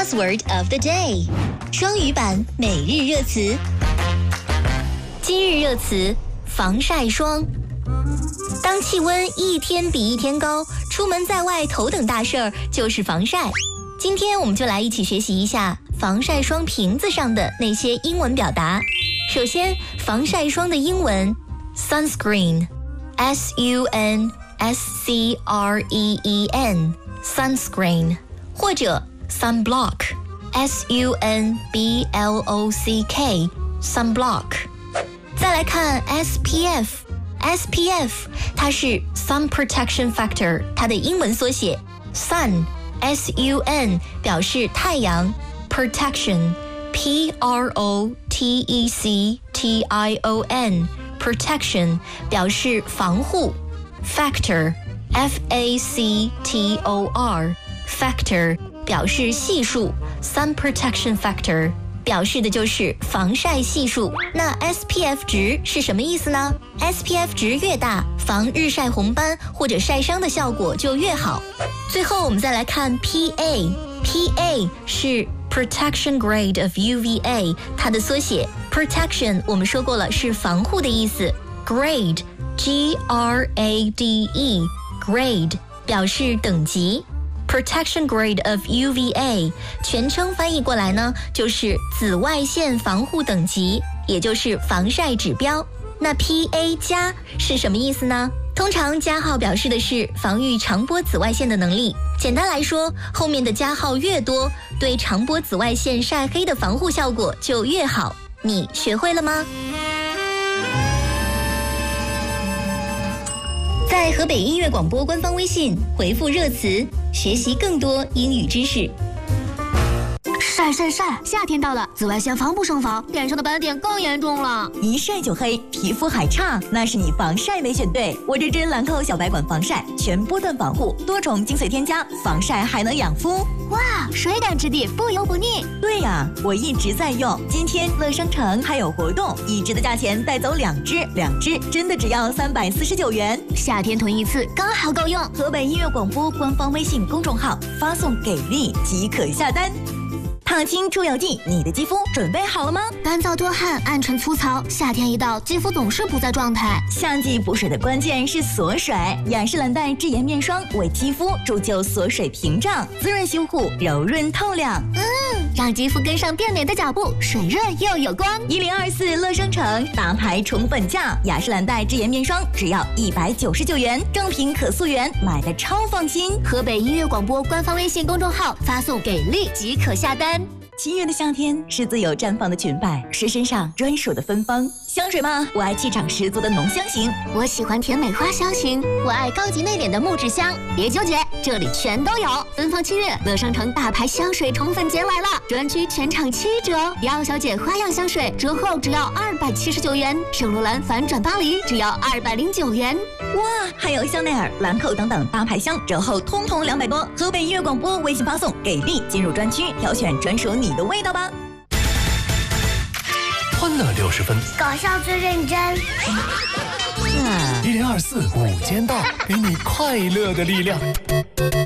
Buzzword of the day， 双语版每日热词。今日热词：防晒霜。当气温一天比一天高，出门在外头等大事儿就是防晒。今天我们就来一起学习一下防晒霜瓶子上的那些英文表达。首先，防晒霜的英文 sunscreen， S-U-N-S-C-R-E-E-N， sunscreen， 或者 sunblock， S-U-N-B-L-O-C-K， sunblock。再来看 SPF， 它是 Sun Protection Factor， 它的英文缩写 Sun S-U-N 表示太阳 Protection P-R-O-T-E-C-T-I-O-N Protection 表示防护 Factor F-A-C-T-O-R Factor 表示系数 Sun Protection Factor表示的就是防晒系数。那 SPF 值是什么意思呢？ SPF 值越大，防日晒红斑或者晒伤的效果就越好。最后我们再来看 PA 是 Protection Grade of UVA， 它的缩写 Protection 我们说过了是防护的意思， Grade G-R-A-D-E Grade 表示等级。Protection Grade of UVA 全称翻译过来呢，就是紫外线防护等级，也就是防晒指标。那 PA 加是什么意思呢？通常加号表示的是防御长波紫外线的能力。简单来说，后面的加号越多，对长波紫外线晒黑的防护效果就越好。你学会了吗？在河北音乐广播官方微信回复热词，学习更多英语知识。 晒，夏天到了，紫外线防不胜防，脸上的斑点更严重了。 一晒就黑，皮肤还差，那是你防晒没选对。我这支兰蔻小白管防晒，全波段防护，多重精髓添加，防晒还能养肤。 哇，水感质地，不油不腻。 对呀，我一直在用。今天乐商城还有活动，一支的价钱带走2支，真的只要349元。 夏天囤一次刚好够用。 河北音乐广播官方微信公众号发送给力即可下单。烫青出油剂，你的肌肤准备好了吗？ 干燥多汗，暗沉粗糙，夏天一到，肌肤总是不在状态。 夏季补水的关键是锁水，雅诗兰黛智妍面霜为肌肤铸就锁水屏障，滋润修护，柔润透亮。 让肌肤跟上变美的脚步，水润又有光。 1024乐商城大牌宠粉价，雅诗兰黛智妍面霜只要199元，正品可溯源，买的超放心。 河北音乐广播官方微信公众号发送给力即可下单。 7月的夏天是自由绽放的裙摆，是身上专属的芬芳。香水吗？我爱气场十足的浓香型， 我喜欢甜美花香型，我爱高级内敛的木质香。别纠结，这里全都有。芬芳7月，乐商城大牌香水宠粉节来了，专区全场7折。迪奥小姐花样香水折后只要279元，圣罗兰反转巴黎只要209元。 哇，还有香奈儿、兰蔻等等大牌香折后通通200多。河北音乐广播微信发送给力，进入专区挑选专属你的味道吧。 欢乐60分， 搞笑最认真。 1024午间到，给你快乐的力量。